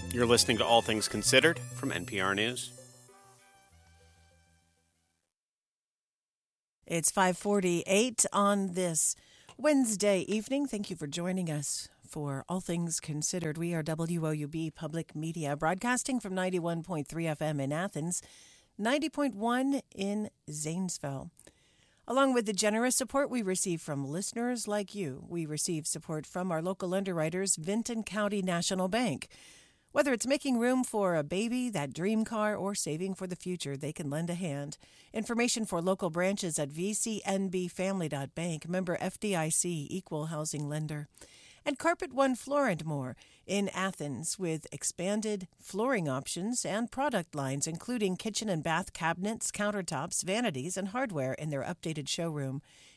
You're listening to All Things Considered from NPR News. It's 5:48 on this Wednesday evening. Thank you for joining us for All Things Considered. We are WOUB Public Media, broadcasting from 91.3 FM in Athens, 90.1 in Zanesville. Along with the generous support we receive from listeners like you, we receive support from our local underwriters, Vinton County National Bank. Whether it's making room for a baby, that dream car, or saving for the future, they can lend a hand. Information for local branches at vcnbfamily.bank, member FDIC, equal housing lender. And Carpet One Floor and More in Athens with expanded flooring options and product lines, including kitchen and bath cabinets, countertops, vanities, and hardware in their updated showroom.